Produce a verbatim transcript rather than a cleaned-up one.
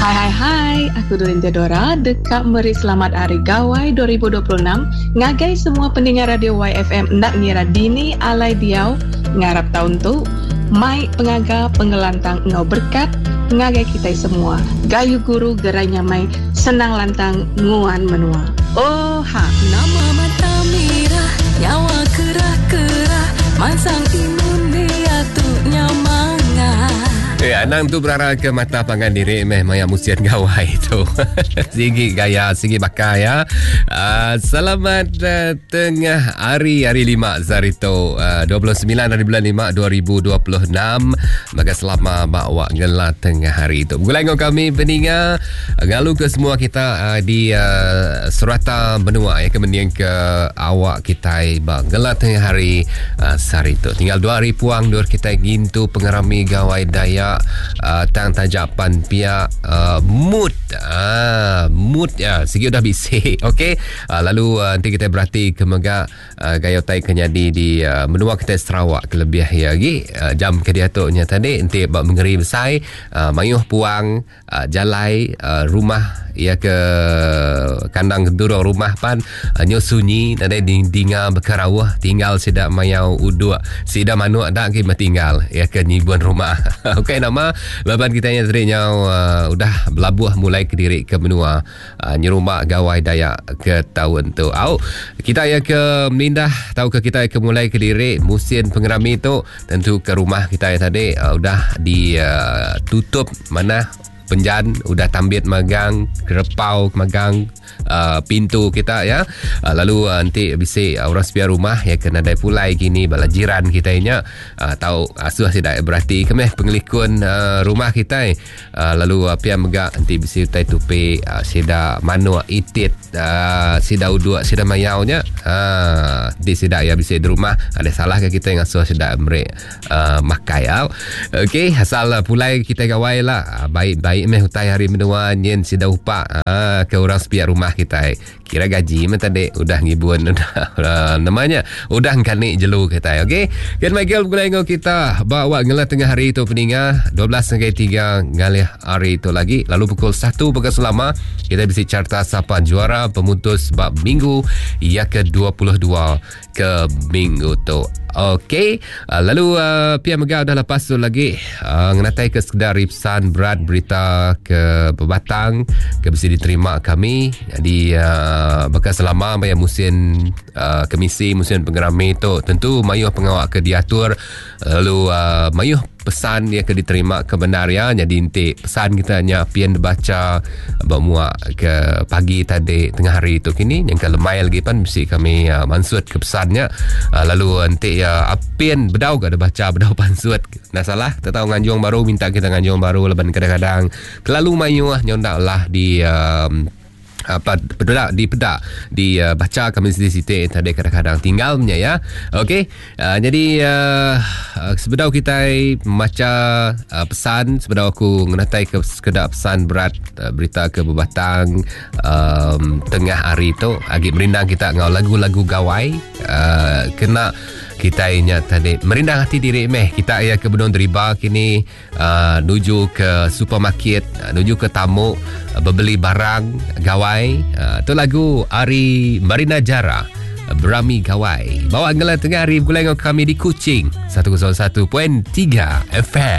Hai hai hai, aku Dulinja Dora, dekat meri selamat hari Gawai dua ribu dua puluh enam. Ngagai semua pendengar radio Y F M nak ngira dini alai diau, ngarap tahun tu, mai pengaga pengelantang ngau berkat, ngagai kita semua. Gayu guru gerainya mai senang lantang nguan menua. Oh ha, nama mata merah, nyawa kerah-kerah, masang imun dia tu nyamanga. Eh, Anang tu berarah ke mata pangan diri meh maya musian gawai tu. Sigi gaya, sigi bakal ya. Uh, selamat uh, tengah hari, hari lima Zarito. Uh, dua puluh sembilan hari bulan lima dua ribu dua puluh enam. Maka selamat bawa gelar tengah hari itu. Gulai kami peninga ngalu ke semua kita uh, di uh, Surata Benua ya, kemudian ke awak kita bang gelar tengah hari uh, Sarito. Tinggal dua hari puang dur kita gintu pengerami gawai daya Uh, tang tajapan pihak uh, mood uh, mood ya segi dah bisik okey uh, lalu uh, nanti kita berhati kemega uh, gaya tai kenyadi di uh, menua kita Sarawak kelebih ya lagi uh, jam kediatuknya tadi nanti bak mengeri besai uh, mayuh puang uh, jalai uh, rumah ya ke kandang kedurung rumah pan uh, nyo sunyi nanti dinga berkerawah tinggal sidak mayau uduk sidak manuk dak ke tinggal ya ke nyibuan rumah okey nama laban kita yang tadinya uh, udah belabuh mulai ke diri ke benua uh, nyerumah gawai dayak ke tahun tu au kita ya ke menindah tahu ke kita ke mulai ke diri musim pengerami tu tentu ke rumah kita ya tadi uh, udah ditutup uh, mana penjan udah tambit magang kerepau magang uh, pintu kita ya uh, lalu uh, nanti bisa uh, orang sepiar rumah ya kena dai pulai kini bala jiran kita nya uh, tahu asuh tidak berarti kemeh pengelikun uh, rumah kita uh, lalu uh, pia megak nanti bisa tai tupi uh, sida manu itit uh, sida uduk sida mayaunya uh, di sida ya bisa di rumah ada salah ke kita yang asuh sida merek uh, makai uh. okey asal uh, pulai kita gawai lah uh, baik-baik meh hutai hari menua nyen sida upah uh, ke orang sepiak rumah kita kira gaji meh tadi udah ngibun udah uh, namanya udah ngkani jelu kita okey kan Michael gulengo kita bawa ngelah tengah hari itu peninga dua belas sampai tiga ngalih hari itu lagi lalu pukul satu pukul selama kita bisa carta siapa juara pemutus bab minggu ya ke dua puluh dua ke minggu tu. Okey, uh, lalu uh, pihak megah dah lepas tu lagi uh, ngenatai ke sekedar ripsan berat berita ke Pebatang ke mesti diterima kami di uh, bakal selama bayar musim uh, komisi musim pengerami tu tentu mayuh pengawak ke diatur lalu uh, mayuh pesan dia ke diterima kebenar ya jadi inti pesan kita hanya pian dibaca bawa ke pagi tadi tengah hari itu kini yang ke lemai lagi pan mesti kami uh, mansut ke pesannya uh, lalu nanti ya uh, apian bedau ke ada baca bedau pansut nah salah tak tahu nganjung baru minta kita nganjung baru leban kadang-kadang kelalu mayuh nyondak lah di um, apa pedak di pedak di uh, baca kami siti-siti tadi kadang-kadang tinggalnya ya okey uh, jadi uh, uh, sebedau kita membaca uh, pesan sebedau aku ngenatai ke sekedar pesan berat uh, berita ke Bebatang um, tengah hari tu agak merindang kita ngau lagu-lagu gawai uh, kena kita inya tadi merindang hati diri meh kita ya ke Benung Deriba kini uh, nuju ke supermarket uh, nuju ke tamu uh, berbeli barang gawai uh, tu lagu Ari Marina Jara uh, Berami Gawai bawa ngelah tengah hari gulai kami di Kuching seratus satu perpuluhan tiga F M.